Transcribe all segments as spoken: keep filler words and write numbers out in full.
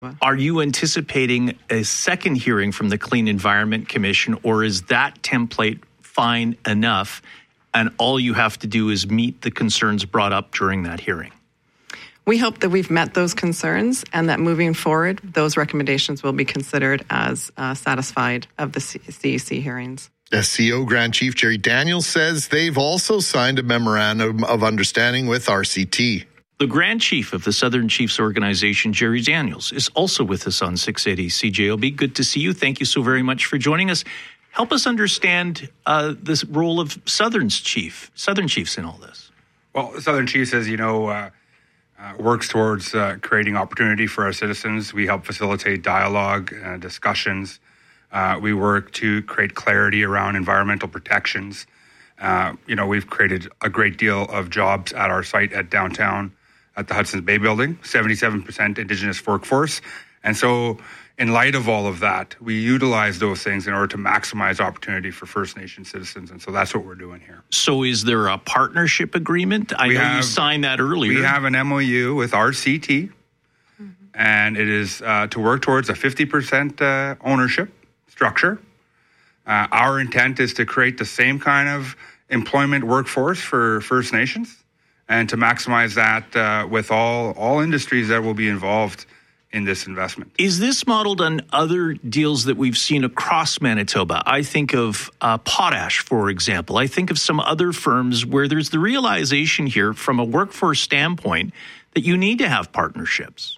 Are you anticipating a second hearing from the Clean Environment Commission, or is that template fine enough and all you have to do is meet the concerns brought up during that hearing? We hope that we've met those concerns and that moving forward, those recommendations will be considered as uh, satisfied of the C E C hearings. S C O Grand Chief Jerry Daniels says they've also signed a memorandum of understanding with R C T. The Grand Chief of the Southern Chiefs Organization, Jerry Daniels, is also with us on six eighty C J O B. Good to see you. Thank you so very much for joining us. Help us understand uh, this role of Southern's chief, Southern Chiefs in all this. Well, Southern Chiefs, as you know, uh, uh, works towards uh, creating opportunity for our citizens. We help facilitate dialogue, uh, discussions. Uh, we work to create clarity around environmental protections. Uh, you know, we've created a great deal of jobs at our site at downtown at the Hudson's Bay Building, seventy-seven percent Indigenous workforce. And so in light of all of that, we utilize those things in order to maximize opportunity for First Nation citizens. And so that's what we're doing here. So is there a partnership agreement? I we know have, you signed that earlier. We have an M O U with R C T, mm-hmm. and it is uh, to work towards a fifty percent uh, ownership structure. Uh, our intent is to create the same kind of employment workforce for First Nations and to maximize that uh, with all, all industries that will be involved in this investment. Is this modeled on other deals that we've seen across Manitoba? I think of uh, Potash, for example. I think of some other firms where there's the realization here from a workforce standpoint that you need to have partnerships.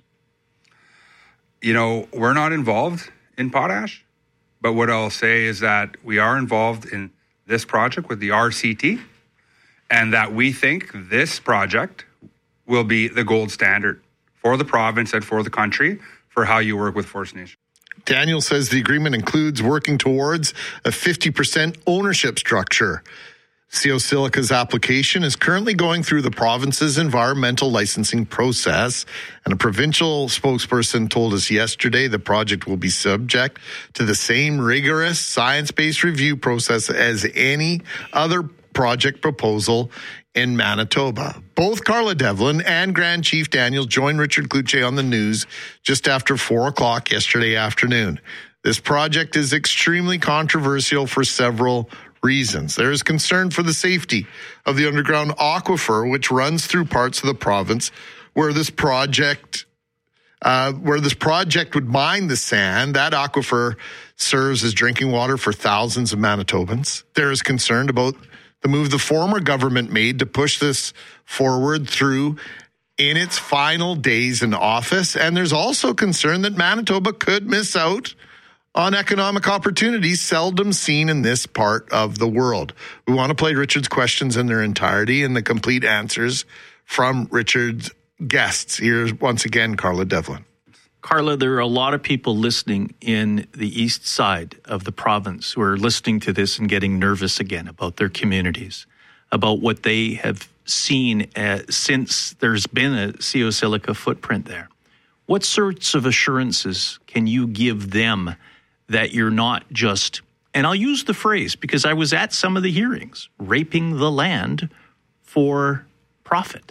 You know, we're not involved in Potash, but what I'll say is that we are involved in this project with the R C T, and that we think this project will be the gold standard for the province and for the country for how you work with First Nations. Daniel says the agreement includes working towards a fifty percent ownership structure. C O Silica's application is currently going through the province's environmental licensing process, and a provincial spokesperson told us yesterday the project will be subject to the same rigorous science-based review process as any other project proposal in Manitoba. Both Carla Devlin and Grand Chief Daniels joined Richard Cloutier on the news just after four o'clock yesterday afternoon. This project is extremely controversial for several reasons. There is concern for the safety of the underground aquifer, which runs through parts of the province where this project uh, where this project would mine the sand. That aquifer serves as drinking water for thousands of Manitobans. There is concern about the move the former government made to push this forward through in its final days in office. And there's also concern that Manitoba could miss out on economic opportunities seldom seen in this part of the world. We want to play Richard's questions in their entirety and the complete answers from Richard's guests. Here's once again Carla Devlin. Carla, there are a lot of people listening in the east side of the province who are listening to this and getting nervous again about their communities, about what they have seen uh, since there's been a C O Silica footprint there. What sorts of assurances can you give them that you're not just, and I'll use the phrase because I was at some of the hearings, raping the land for profit?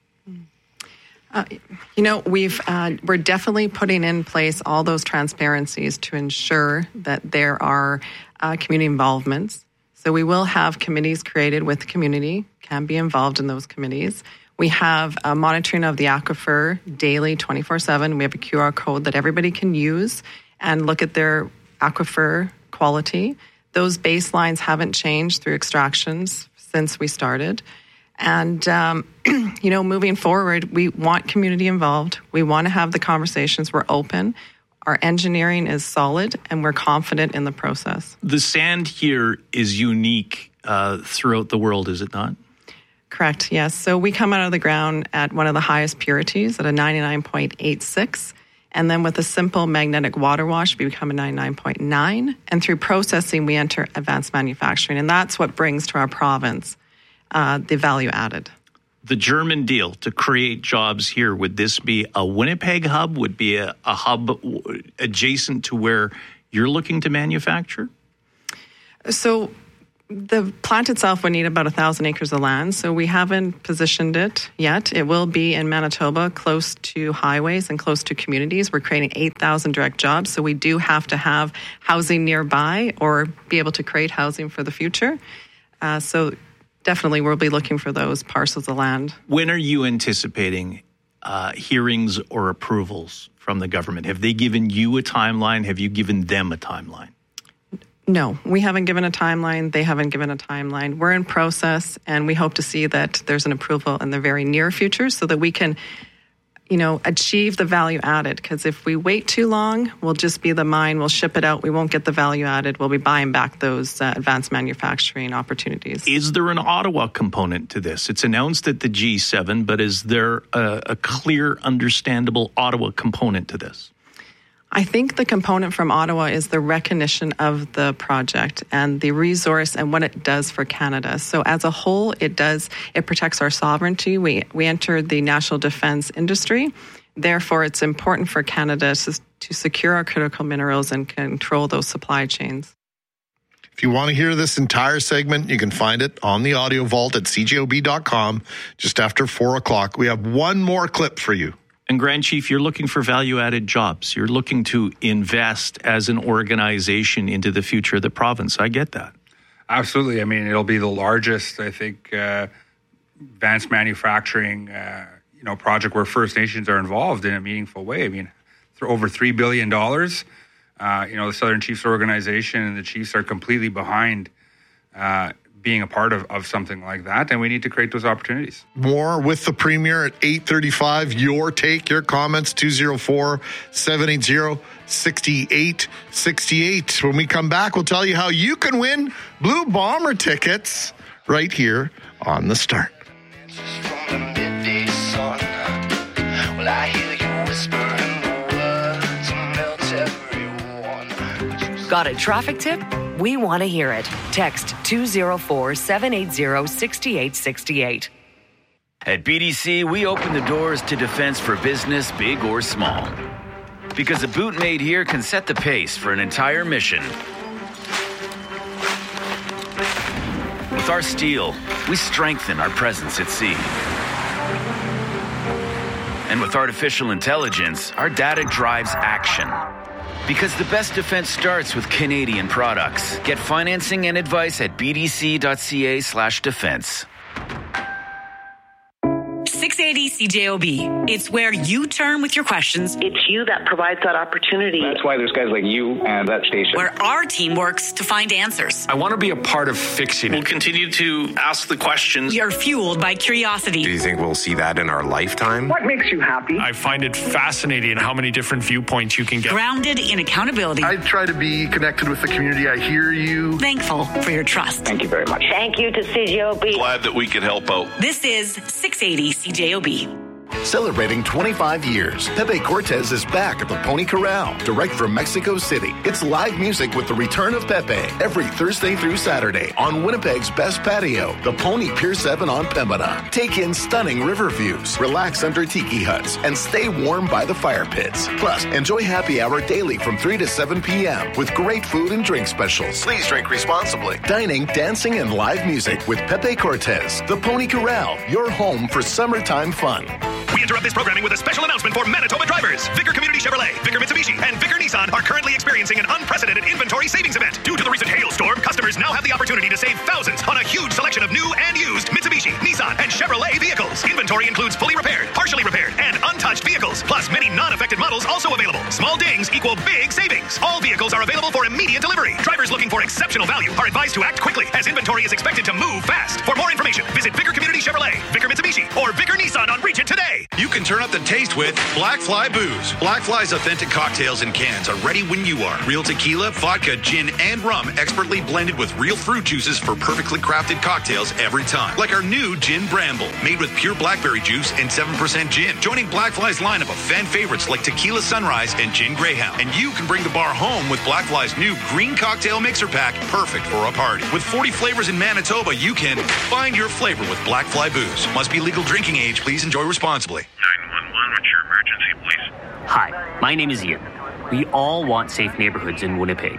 Uh, you know, we've uh, we're definitely putting in place all those transparencies to ensure that there are uh, community involvements. So we will have committees created with the community, can be involved in those committees. We have a monitoring of the aquifer daily, twenty-four seven. We have a Q R code that everybody can use and look at their aquifer quality. Those baselines haven't changed through extractions since we started. And, um, you know, moving forward, we want community involved. We want to have the conversations. We're open. Our engineering is solid, and we're confident in the process. The sand here is unique uh, throughout the world, is it not? Correct, yes. So we come out of the ground at one of the highest purities at a ninety-nine point eight six. And then with a simple magnetic water wash, we become a ninety-nine point nine. And through processing, we enter advanced manufacturing. And that's what brings to our province uh, the value added. The German deal to create jobs here, would this be a Winnipeg hub? Would be a, a hub adjacent to where you're looking to manufacture? So The plant itself would need about one thousand acres of land, so we haven't positioned it yet. It will be in Manitoba, close to highways and close to communities. We're creating eight thousand direct jobs, so we do have to have housing nearby or be able to create housing for the future. Uh, so definitely we'll be looking for those parcels of land. When are you anticipating uh, hearings or approvals from the government? Have they given you a timeline? Have you given them a timeline? No, we haven't given a timeline. They haven't given a timeline. We're in process, and we hope to see that there's an approval in the very near future so that we can, you know, achieve the value added. Because if we wait too long, we'll just be the mine. We'll ship it out. We won't get the value added. We'll be buying back those uh, advanced manufacturing opportunities. Is there an Ottawa component to this? It's announced at the G seven, but is there a, a clear, understandable Ottawa component to this? I think the component from Ottawa is the recognition of the project and the resource and what it does for Canada. So as a whole, it does, it protects our sovereignty. We we entered the national defense industry. Therefore, it's important for Canada to, to secure our critical minerals and control those supply chains. If you want to hear this entire segment, you can find it on the Audio Vault at c j o b dot com just after four o'clock. We have one more clip for you. And Grand Chief, you're looking for value-added jobs. You're looking to invest as an organization into the future of the province. I get that. Absolutely. I mean, it'll be the largest, I think, uh, advanced manufacturing, uh, you know, project where First Nations are involved in a meaningful way. I mean, for over three billion dollars. Uh, you know, the Southern Chiefs organization and the Chiefs are completely behind uh being a part of, of something like that, and we need to create those opportunities. More with the Premier at eight thirty-five. Your take, your comments, two oh four, seven eight zero, six eight six eight. When we come back, we'll tell you how you can win Blue Bomber tickets right here on The Start. Got a traffic tip? We want to hear it. Text two oh four, seven eight zero, six eight six eight. At B D C, we open the doors to defense for business, big or small. Because a boot made here can set the pace for an entire mission. With our steel, we strengthen our presence at sea. And with artificial intelligence, our data drives action. Because the best defense starts with Canadian products. Get financing and advice at bdc.ca slash defense. six eighty C J O B. It's where you turn with your questions. It's you that provides that opportunity. That's why there's guys like you and that station. Where our team works to find answers. I want to be a part of fixing it. We'll continue to ask the questions. We are fueled by curiosity. Do you think we'll see that in our lifetime? What makes you happy? I find it fascinating how many different viewpoints you can get. Grounded in accountability. I try to be connected with the community. I hear you. Thankful for your trust. Thank you very much. Thank you to C J O B. Glad that we could help out. This is six eighty C J O B. Celebrating twenty-five years, Pepe Cortez is back at the Pony Corral, direct from Mexico City. It's live music with the return of Pepe every Thursday through Saturday on Winnipeg's best patio, the Pony Pier seven on Pembina. Take in stunning river views, relax under tiki huts, and stay warm by the fire pits. Plus, enjoy happy hour daily from three to seven p.m. with great food and drink specials. Please drink responsibly. Dining, dancing, and live music with Pepe Cortez. The Pony Corral, your home for summertime fun. We interrupt this programming with a special announcement for Manitoba drivers. Vickers Community Chevrolet, Vickers Mitsubishi, and Vickers Nissan are currently experiencing an unprecedented inventory savings event. Due to the recent hailstorm, customers now have the opportunity to save thousands on a huge selection of new and used Mitsubishi, Nissan, and Chevrolet vehicles. Inventory includes fully repaired, partially repaired, and untouched vehicles, plus many non-affected models also available. Small dings equal big savings. All vehicles are available for immediate delivery. Drivers looking for exceptional value are advised to act quickly, as inventory is expected to move fast. For more information, visit Vickers Community Chevrolet, Vickers Mitsubishi, or Vickers Nissan on Regent today. You can turn up the taste with Black Fly Booze. Black Fly's authentic cocktails in cans are ready when you are. Real tequila, vodka, gin, and rum expertly blended with real fruit juices for perfectly crafted cocktails every time. Like our new Gin Bramble, made with pure blackberry juice and seven percent gin. Joining Black Fly's lineup of fan favorites like Tequila Sunrise and Gin Greyhound. And you can bring the bar home with Black Fly's new Green Cocktail Mixer Pack, perfect for a party. With forty flavors in Manitoba, you can find your flavor with Black Fly Booze. Must be legal drinking age. Please enjoy responsibly. nine one one, what's your emergency, please? Hi, my name is Ian. We all want safe neighborhoods in Winnipeg.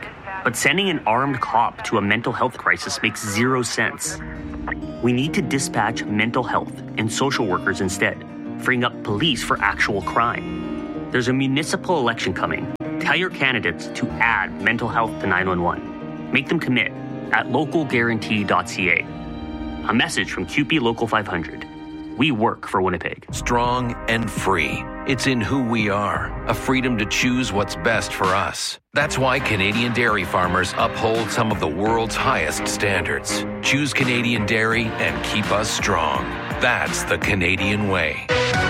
But sending an armed cop to a mental health crisis makes zero sense. We need to dispatch mental health and social workers instead, freeing up police for actual crime. There's a municipal election coming. Tell your candidates to add mental health to nine one one. Make them commit at local guarantee dot c a. A message from Q P Local five hundred. We work for Winnipeg. Strong and free. It's in who we are. A freedom to choose what's best for us. That's why Canadian dairy farmers uphold some of the world's highest standards. Choose Canadian dairy and keep us strong. That's the Canadian way.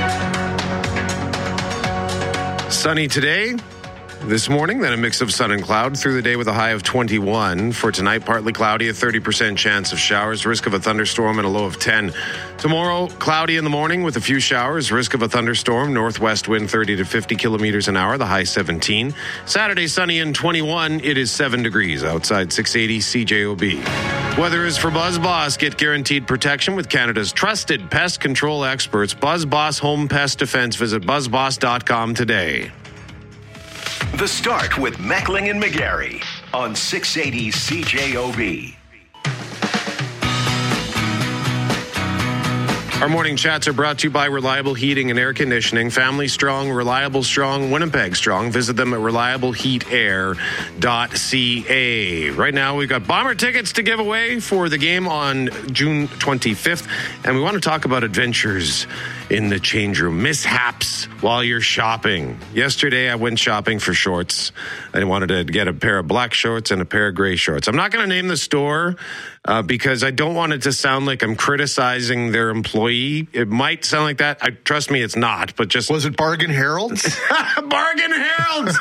Sunny today. This morning, then a mix of sun and cloud through the day with a high of twenty-one. For tonight, partly cloudy, a thirty percent chance of showers, risk of a thunderstorm, and a low of ten. Tomorrow, cloudy in the morning with a few showers, risk of a thunderstorm, northwest wind thirty to fifty kilometers an hour, the high seventeen. Saturday, sunny and twenty-one. It is seven degrees outside six eighty C J O B. Weather is for BuzzBoss. Get guaranteed protection with Canada's trusted pest control experts. BuzzBoss Home Pest Defense. Visit buzz boss dot com today. The Start with Meckling and McGarry on six eighty C J O B. Our morning chats are brought to you by Reliable Heating and Air Conditioning. Family strong, reliable strong, Winnipeg strong. Visit them at reliable heat air dot c a. Right now, we've got Bomber tickets to give away for the game on June twenty-fifth. And we want to talk about adventures in the change room, mishaps while you're shopping. Yesterday, I went shopping for shorts. I wanted to get a pair of black shorts and a pair of gray shorts. I'm not going to name the store uh, because I don't want it to sound like I'm criticizing their employee. It might sound like that. I, trust me, it's not. But just was it Bargain Heralds? Bargain Heralds.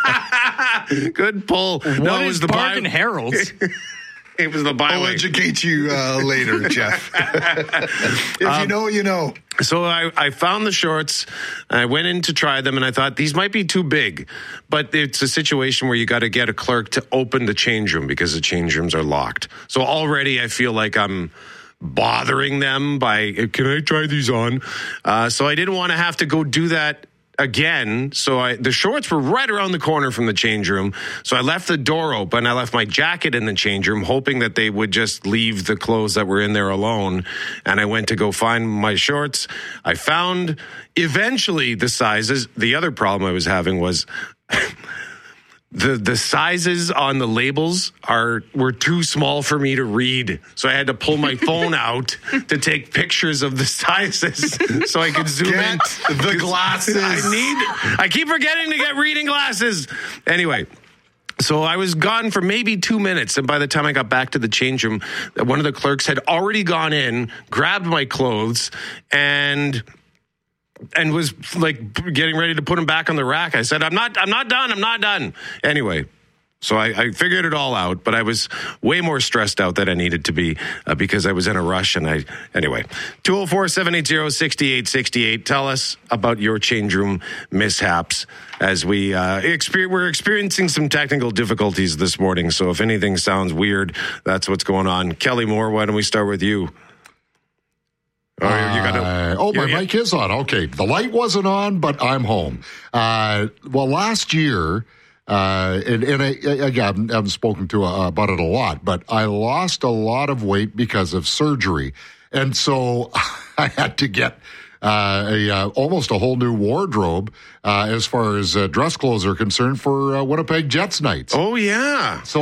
Good pull. What no, it is was the Bargain Bi- Heralds? It was the byway. I'll educate you uh, later, Jeff. If um, you know, you know. So I, I found the shorts. I went in to try them, and I thought these might be too big. But it's a situation where you got to get a clerk to open the change room because the change rooms are locked. So already I feel like I'm bothering them by, can I try these on? Uh, so I didn't want to have to go do that again. So I, the shorts were right around the corner from the change room. So I left the door open. I left my jacket in the change room, hoping that they would just leave the clothes that were in there alone. And I went to go find my shorts. I found eventually the sizes. The other problem I was having was the the sizes on the labels are were too small for me to read. So I had to pull my phone out to take pictures of the sizes so I could zoom get in. The glasses. I need I keep forgetting to get reading glasses. Anyway, so I was gone for maybe two minutes. And by the time I got back to the change room, one of the clerks had already gone in, grabbed my clothes, and and was like getting ready to put them back on the rack. I said, I'm not, I'm not done. I'm not done. Anyway, so I, I figured it all out, but I was way more stressed out than I needed to be uh, because I was in a rush. And I, anyway, two oh four, seven eight zero, six eight six eight. Tell us about your change room mishaps as we, uh, exper- we're experiencing some technical difficulties this morning. So if anything sounds weird, that's what's going on. Kelly Moore, why don't we start with you? Oh, you gotta, uh, oh, my yeah, mic yeah. is on. Okay. The light wasn't on, but I'm home. Uh, well, last year, uh, and, and I, again, I've spoken to uh, about it a lot, but I lost a lot of weight because of surgery. And so I had to get uh, a uh, almost a whole new wardrobe uh, as far as uh, dress clothes are concerned for uh, Winnipeg Jets nights. Oh, yeah. So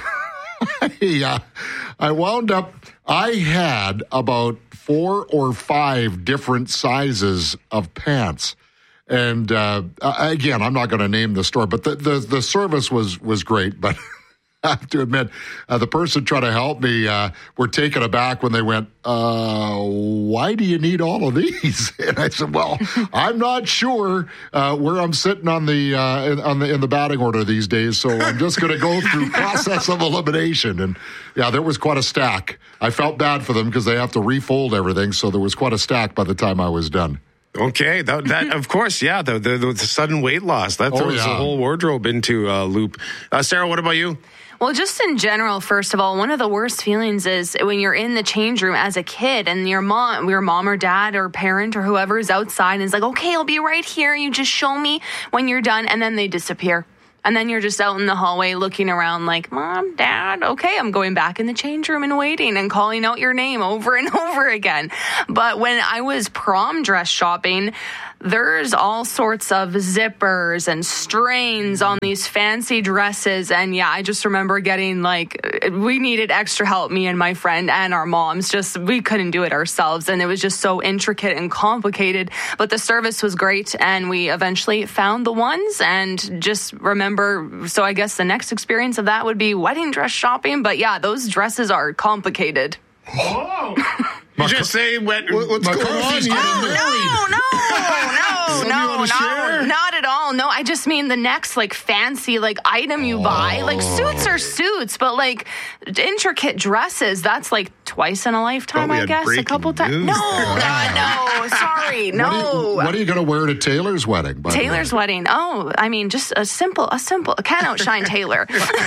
I, uh, I wound up, I had about four or five different sizes of pants. And uh, again, I'm not going to name the store, but the, the, the service was, was great. But I have to admit, uh, the person trying to help me uh, were taken aback when they went, uh, why do you need all of these? And I said, well, I'm not sure uh, where I'm sitting on the, uh, in, on the in the batting order these days, so I'm just going to go through process of elimination. And yeah, there was quite a stack. I felt bad for them because they have to refold everything, so there was quite a stack by the time I was done. Okay, that, that of course, yeah, the, the, the sudden weight loss, that throws oh, yeah. the whole wardrobe into a loop. Uh, Sarah, what about you? Well, just in general, first of all, one of the worst feelings is when you're in the change room as a kid and your mom, your mom or dad or parent or whoever is outside and is like, okay, I'll be right here. You just show me when you're done. And then they disappear. And then you're just out in the hallway looking around like, Mom, Dad, okay, I'm going back in the change room and waiting and calling out your name over and over again. But when I was prom dress shopping, there's all sorts of zippers and strains on these fancy dresses. And yeah, I just remember getting like, we needed extra help, me and my friend and our moms. Just, we couldn't do it ourselves. And it was just so intricate and complicated. But the service was great. And we eventually found the ones and just remember. So I guess the next experience of that would be wedding dress shopping. But yeah, those dresses are complicated. Oh. You just say what, what's going on? Oh, no, no, no, no, share? no, not at all. No, I just mean the next like fancy like item you buy. Like suits are suits, but like intricate dresses, that's like twice in a lifetime, I guess. A couple times. No, God, no. Sorry, no. What are you, what are you going to wear to Taylor's wedding? By Taylor's wedding. Oh, I mean, just a simple, a simple. Can't outshine Taylor.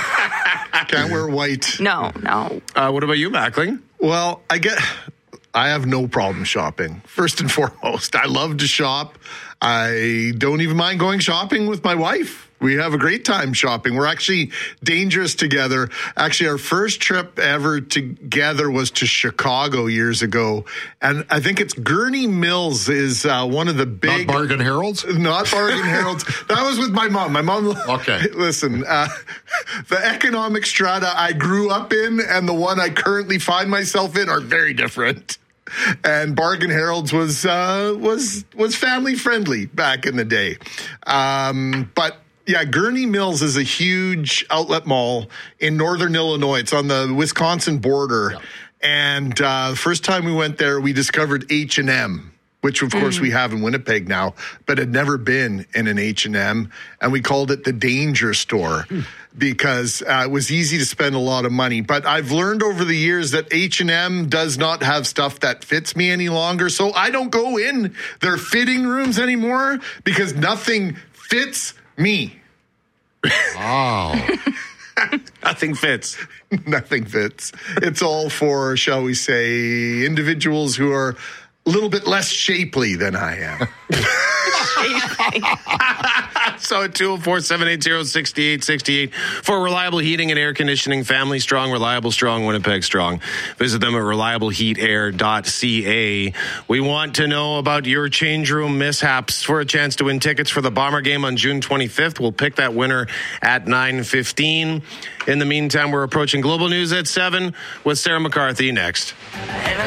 Can't wear white. No, no. Uh, what about you, Mackling? Well, I get. I have no problem shopping. First and foremost, I love to shop. I don't even mind going shopping with my wife. We have a great time shopping. We're actually dangerous together. Actually, our first trip ever together was to Chicago years ago. And I think it's Gurney Mills is uh, one of the big... Not Bargain Harold's? Not Bargain Harold's. That was with my mom. My mom... Okay. Listen, uh, the economic strata I grew up in and the one I currently find myself in are very different. And Bargain Harold's was uh, was was family friendly back in the day, um, but yeah, Gurney Mills is a huge outlet mall in northern Illinois. It's on the Wisconsin border, yeah. and uh, the first time we went there, we discovered H and M. Which, of course, mm. we have in Winnipeg now, but had never been in an H and M, and we called it the Danger Store because uh, it was easy to spend a lot of money. But I've learned over the years that H and M does not have stuff that fits me any longer, so I don't go in their fitting rooms anymore because nothing fits me. Wow. Nothing fits. Nothing fits. It's all for, shall we say, individuals who are a little bit less shapely than I am. So at two oh four, seven eight zero, six eight six eight for reliable heating and air conditioning, family strong, reliable strong, Winnipeg strong. Visit them at reliable heat air dot c a. We want to know about your change room mishaps. For a chance to win tickets for the Bomber game on June twenty-fifth. We'll pick that winner at nine fifteen. In the meantime, we're approaching Global News at seven with Sarah McCarthy next.